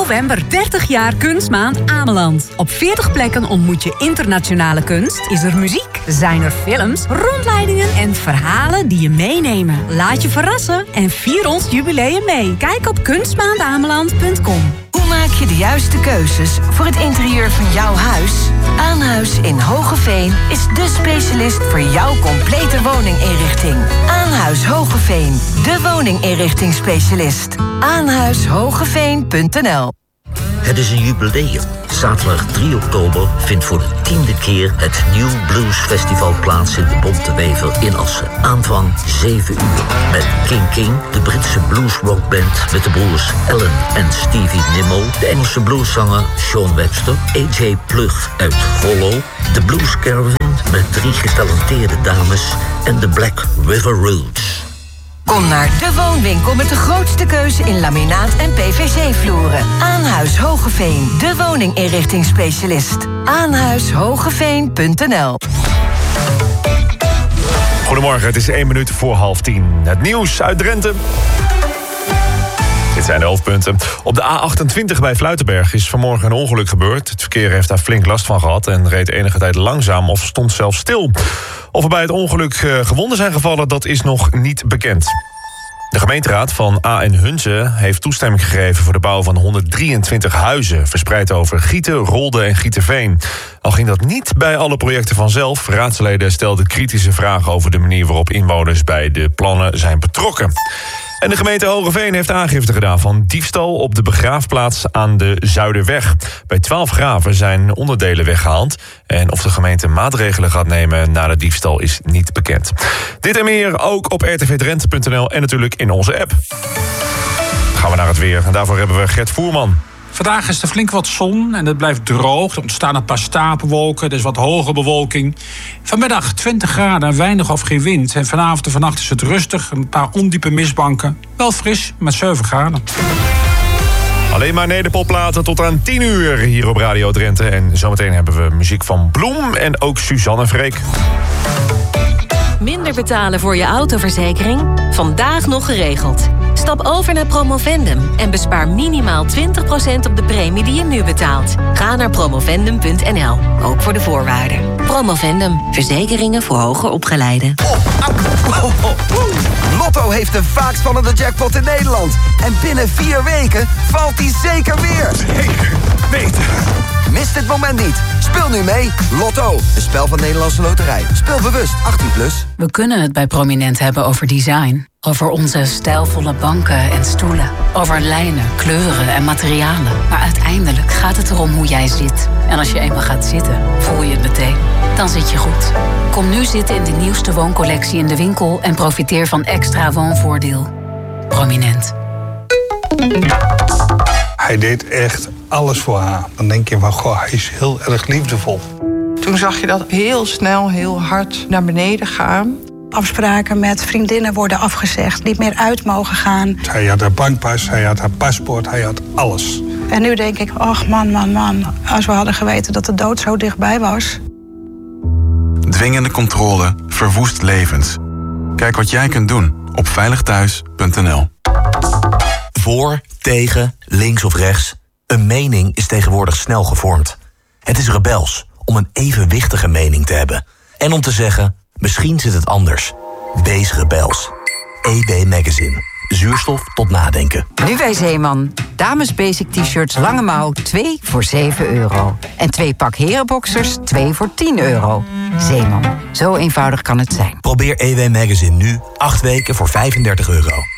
november 30 jaar Kunstmaand Ameland. Op 40 plekken ontmoet je internationale kunst, is er muziek, zijn er films, rondleidingen en verhalen die je meenemen. Laat je verrassen en vier ons jubileum mee. Kijk op kunstmaandameland.com. Hoe maak je de juiste keuzes voor het interieur van jouw huis? Aanhuis in Hogeveen is de specialist voor jouw complete woninginrichting. Aanhuis Hogeveen, de woninginrichtingsspecialist. Aanhuishogeveen.nl. Het is een jubileum. Zaterdag 3 oktober vindt voor de 10e keer het New Blues Festival plaats in de Bonte Wever in Assen. Aanvang 7 uur. Met King King, de Britse bluesrockband met de broers Alan en Stevie Nimmo, de Engelse blueszanger Sean Webster, AJ Plug uit Gollo, de Blues Caravan met 3 getalenteerde dames en de Black River Roots. Kom naar de woonwinkel met de grootste keuze in laminaat en PVC-vloeren. Aanhuis Hogeveen, de woninginrichtingsspecialist. Aanhuishogeveen.nl. Goedemorgen, het is 1 minuut voor 9:30. Het nieuws uit Drenthe. Dit zijn de hoofdpunten. Op de A28 bij Fluitenberg is vanmorgen een ongeluk gebeurd. Het verkeer heeft daar flink last van gehad en reed enige tijd langzaam of stond zelfs stil. Of er bij het ongeluk gewonden zijn gevallen, dat is nog niet bekend. De gemeenteraad van A en Hunze heeft toestemming gegeven voor de bouw van 123 huizen, verspreid over Gieten, Rolde en Gieterveen. Al ging dat niet bij alle projecten vanzelf. Raadsleden stelden kritische vragen over de manier waarop inwoners bij de plannen zijn betrokken. En de gemeente Hogeveen heeft aangifte gedaan van diefstal op de begraafplaats aan de Zuiderweg. Bij 12 graven zijn onderdelen weggehaald. En of de gemeente maatregelen gaat nemen na de diefstal is niet bekend. Dit en meer ook op rtvdrenthe.nl en natuurlijk in onze app. Dan gaan we naar het weer en daarvoor hebben we Gert Voerman. Vandaag is er flink wat zon en het blijft droog. Er ontstaan een paar stapelwolken, er is wat hoge bewolking. Vanmiddag 20 graden en weinig of geen wind. En vanavond en vannacht is het rustig, een paar ondiepe mistbanken. Wel fris, met 7 graden. Alleen maar nederpopplaten tot aan 10 uur hier op Radio Drenthe. En zometeen hebben we muziek van Bloem en ook Suzanne Freek. Minder betalen voor je autoverzekering? Vandaag nog geregeld. Stap over naar Promovendum en bespaar minimaal 20% op de premie die je nu betaalt. Ga naar promovendum.nl, ook voor de voorwaarden. Promovendum, verzekeringen voor hoger opgeleiden. Lotto heeft de vaakst vallende jackpot in Nederland. En binnen 4 weken valt die zeker weer. Zeker weten. Mis dit moment niet. Speel nu mee. Lotto, een spel van Nederlandse Loterij. Speel bewust, 18+. We kunnen het bij Prominent hebben over design. Over onze stijlvolle banken en stoelen. Over lijnen, kleuren en materialen. Maar uiteindelijk gaat het erom hoe jij zit. En als je eenmaal gaat zitten, voel je het meteen. Dan zit je goed. Kom nu zitten in de nieuwste wooncollectie in de winkel en profiteer van extra woonvoordeel. Prominent. Hij deed echt alles voor haar. Dan denk je van, goh, hij is heel erg liefdevol. Toen zag je dat heel snel, heel hard naar beneden gaan. Afspraken met vriendinnen worden afgezegd, niet meer uit mogen gaan. Hij had haar bankpas, hij had haar paspoort, hij had alles. En nu denk ik, ach man, als we hadden geweten dat de dood zo dichtbij was. Dwingende controle verwoest levens. Kijk wat jij kunt doen op veiligthuis.nl. Voor, tegen, links of rechts. Een mening is tegenwoordig snel gevormd. Het is rebels om een evenwichtige mening te hebben. En om te zeggen, misschien zit het anders. Wees rebels. EB Magazine. Zuurstof tot nadenken. Nu bij Zeeman. Dames basic t-shirts lange mouw 2 voor €7. En 2 pak herenboxers 2 voor €10. Zeeman. Zo eenvoudig kan het zijn. Probeer EB Magazine nu 8 weken voor €35.